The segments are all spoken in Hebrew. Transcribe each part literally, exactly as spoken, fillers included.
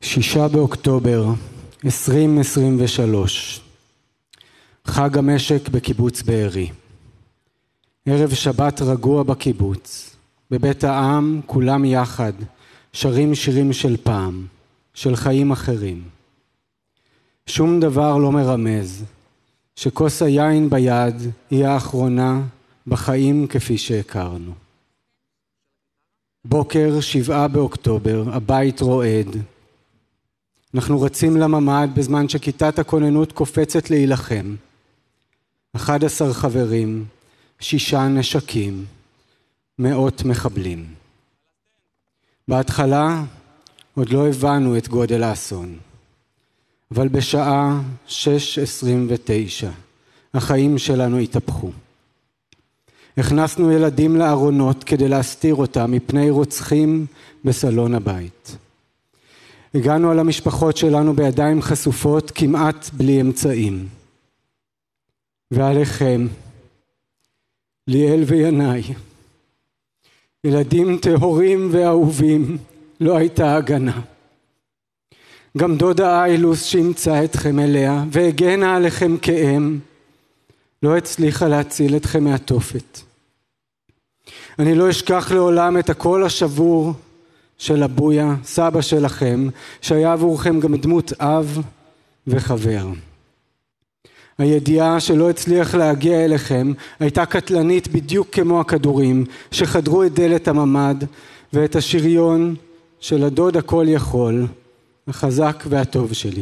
שישה באוקטובר עשרים עשרים ושלוש, חג המשק בקיבוץ בארי. ערב שבת רגוע בקיבוץ, בבית העם כולם יחד שרים שירים של פעם, של חיים אחרים. שום דבר לא מרמז שכוס היין ביד היא האחרונה בחיים כפי שהכרנו. בוקר שבעה באוקטובר, הבית רועד. אנחנו רצים לממ"ד בזמן שכיתת הכוננות קופצת להילחם. אחד עשר חברים, שישה נשקים, מאות מחבלים. בהתחלה עוד לא הבנו את גודל האסון. אבל בשעה שש עשרים ותשע החיים שלנו התהפכו. הכנסנו ילדים לארונות כדי להסתיר אותם מפני רוצחים בסלון הבית. הגענו על המשפחות שלנו בידיים חשופות כמעט בלי אמצעים. ועליכם, ליאל וינאי, ילדים טהורים ואהובים, לא הייתה הגנה. גם דודה איילוס שימצא אתכם אליה והגנה עליכם כאם, לא הצליחה להציל אתכם מהתופת. אני לא אשכח לעולם את הקול השבור של אבויה, סבא שלכם, שהיה עבורכם גם דמות אב וחבר. הידיעה שלא הצליח להגיע אליכם הייתה קטלנית בדיוק כמו הכדורים שחדרו את דלת הממ"ד ואת השריון של הדוד הכל יכול, החזק והטוב שלי.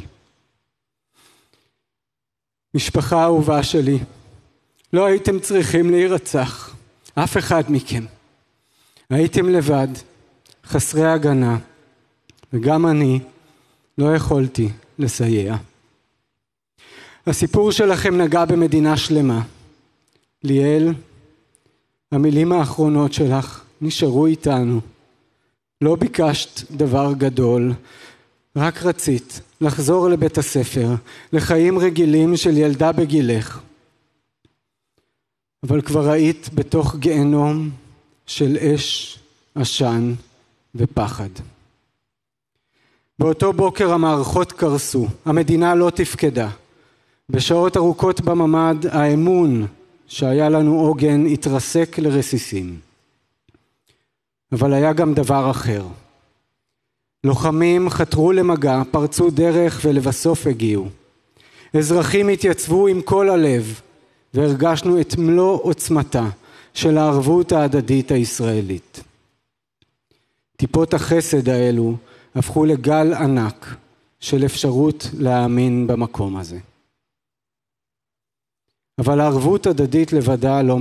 משפחה אהובה שלי, לא הייתם צריכים להירצח, אף אחד מכם. הייתם לבד, חסרי הגנה, וגם אני לא יכולתי לסייע. הסיפור שלכם נגע במדינה שלמה. ליאל, המילים האחרונות שלך נשארו איתנו. לא ביקשת דבר גדול, רק רצית לחזור לבית הספר, לחיים רגילים של ילדה בגילך. אבל כבר היית בתוך גיהנום של אש, עשן ופחד. באותו בוקר המערכות קרסו, המדינה לא תפקדה. בשעות ארוכות בממ"ד האמון שהיה לנו עוגן התרסק לרסיסים. אבל היה גם דבר אחר. לוחמים חתרו למגע, פרצו דרך ולבסוף הגיעו. אזרחים התייצבו עם כל הלב והרגשנו את מלוא עוצמתה של הערבות ההדדית הישראלית. טיפות החסד האלו הפכו לגל ענק של אפשרות להאמין במקום הזה. אבל הערבות הדדית לבדה לא